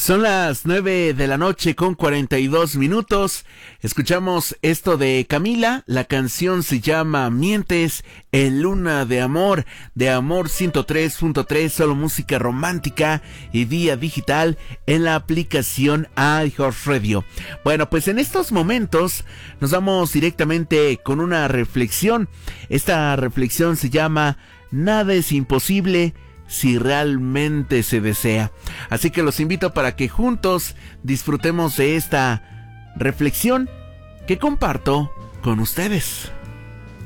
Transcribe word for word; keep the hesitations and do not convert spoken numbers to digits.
Son las nueve de la noche con cuarenta y dos minutos. Escuchamos esto de Camila. La canción se llama Mientes en Luna de Amor, de Amor ciento tres punto tres, solo música romántica y vía digital en la aplicación iHeartRadio. Bueno, pues en estos momentos nos vamos directamente con una reflexión. Esta reflexión se llama Nada es imposible si realmente se desea. Así que los invito para que juntos disfrutemos de esta reflexión que comparto con ustedes.